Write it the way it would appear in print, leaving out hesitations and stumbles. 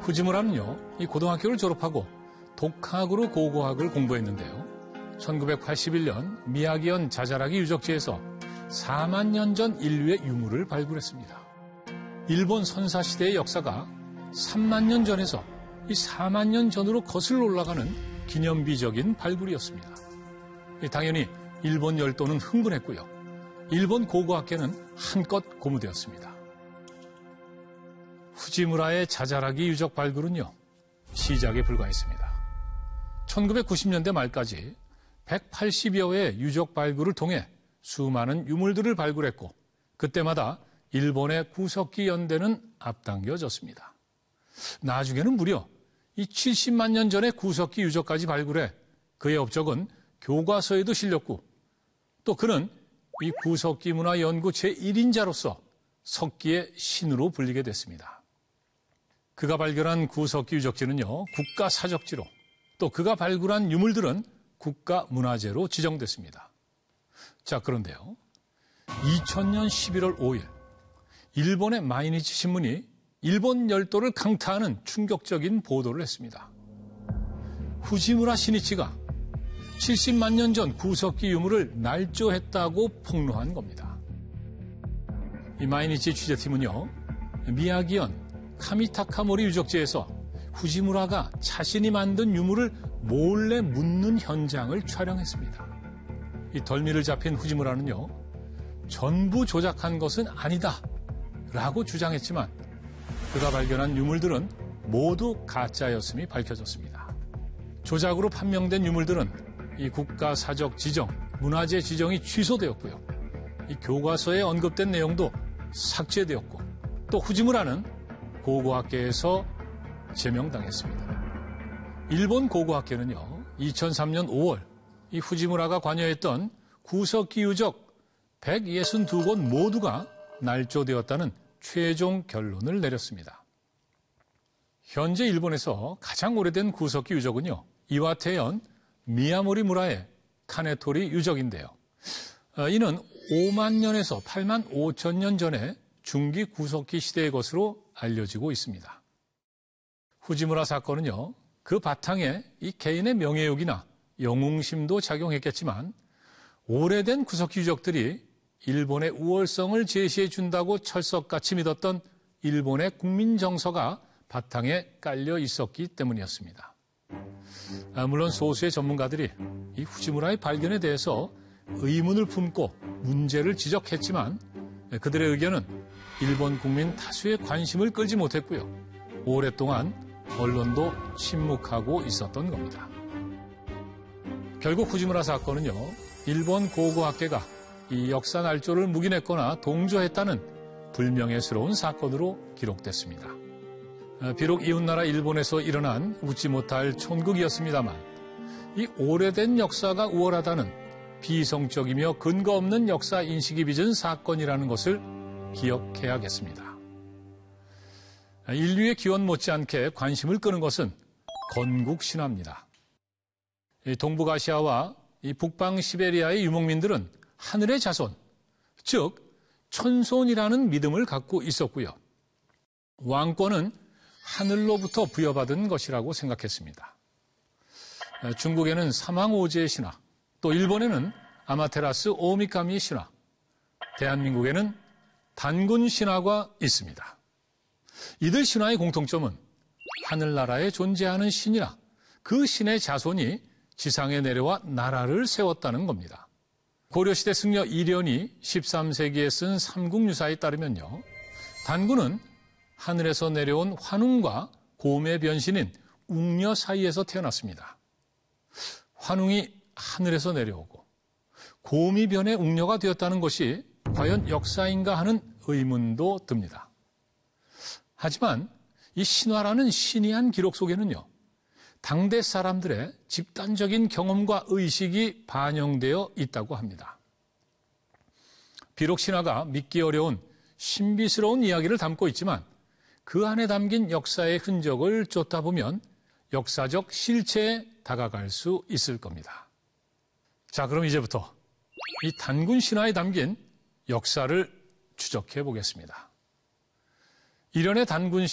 후지무라는요, 이 고등학교를 졸업하고 독학으로 고고학을 공부했는데요. 1981년 미야기현 자자라기 유적지에서 4만 년 전 인류의 유물을 발굴했습니다. 일본 선사시대의 역사가 3만 년 전에서 이 4만 년 전으로 거슬러 올라가는 기념비적인 발굴이었습니다. 당연히 일본 열도는 흥분했고요. 일본 고고학계는 한껏 고무되었습니다. 후지무라의 자자라기 유적 발굴은요, 시작에 불과했습니다. 1990년대 말까지 180여 회의 유적 발굴을 통해 수많은 유물들을 발굴했고 그때마다 일본의 구석기 연대는 앞당겨졌습니다. 나중에는 무려 이 70만 년 전의 구석기 유적까지 발굴해 그의 업적은 교과서에도 실렸고 또 그는 이 구석기 문화 연구 제1인자로서 석기의 신으로 불리게 됐습니다. 그가 발견한 구석기 유적지는요, 국가사적지로 또 그가 발굴한 유물들은 국가문화재로 지정됐습니다. 자, 그런데요. 2000년 11월 5일 일본의 마이니치 신문이 일본 열도를 강타하는 충격적인 보도를 했습니다. 후지무라 시니치가 70만 년 전 구석기 유물을 날조했다고 폭로한 겁니다. 이 마이니치 취재팀은요, 미야기현 카미타카모리 유적지에서 후지무라가 자신이 만든 유물을 몰래 묻는 현장을 촬영했습니다. 이 덜미를 잡힌 후지무라는요, 전부 조작한 것은 아니다 라고 주장했지만 그가 발견한 유물들은 모두 가짜였음이 밝혀졌습니다. 조작으로 판명된 유물들은 이 국가사적 지정, 문화재 지정이 취소되었고요. 이 교과서에 언급된 내용도 삭제되었고 또 후지무라는 고고학계에서 제명당했습니다. 일본 고고학계는요, 2003년 5월 이 후지무라가 관여했던 구석기 유적 162곳 모두가 날조되었다는 최종 결론을 내렸습니다. 현재 일본에서 가장 오래된 구석기 유적은요, 이와테현 미야모리 무라의 카네토리 유적인데요. 이는 5만 년에서 8만 5천 년 전에 중기 구석기 시대의 것으로 알려지고 있습니다. 후지무라 사건은요, 그 바탕에 이 개인의 명예욕이나 영웅심도 작용했겠지만 오래된 구석기 유적들이 일본의 우월성을 제시해 준다고 철석같이 믿었던 일본의 국민 정서가 바탕에 깔려 있었기 때문이었습니다. 물론 소수의 전문가들이 이 후지무라의 발견에 대해서 의문을 품고 문제를 지적했지만 그들의 의견은 일본 국민 다수의 관심을 끌지 못했고요. 오랫동안 언론도 침묵하고 있었던 겁니다. 결국 후지무라 사건은요, 일본 고고학계가 이 역사 날조를 묵인했거나 동조했다는 불명예스러운 사건으로 기록됐습니다. 비록 이웃나라 일본에서 일어난 웃지 못할 촌극이었습니다만 이 오래된 역사가 우월하다는 비성적이며 근거 없는 역사 인식이 빚은 사건이라는 것을 기억해야겠습니다. 인류의 기원 못지않게 관심을 끄는 것은 건국신화입니다. 동북아시아와 이 북방 시베리아의 유목민들은 하늘의 자손, 즉 천손이라는 믿음을 갖고 있었고요. 왕권은 하늘로부터 부여받은 것이라고 생각했습니다. 중국에는 사망오제의 신화, 또 일본에는 아마테라스 오미카미의 신화, 대한민국에는 단군 신화가 있습니다. 이들 신화의 공통점은 하늘나라에 존재하는 신이나 그 신의 자손이 지상에 내려와 나라를 세웠다는 겁니다. 고려시대 승려 이련이 13세기에 쓴 삼국유사에 따르면요, 단군은 하늘에서 내려온 환웅과 곰의 변신인 웅녀 사이에서 태어났습니다. 환웅이 하늘에서 내려오고 곰이 변해 웅녀가 되었다는 것이 과연 역사인가 하는 의문도 듭니다. 하지만 이 신화라는 신이한 기록 속에는요, 당대 사람들의 집단적인 경험과 의식이 반영되어 있다고 합니다. 비록 신화가 믿기 어려운 신비스러운 이야기를 담고 있지만 그 안에 담긴 역사의 흔적을 쫓다 보면 역사적 실체에 다가갈 수 있을 겁니다. 자, 그럼 이제부터 이 단군 신화에 담긴 역사를 추적해 보겠습니다. 이련의 단군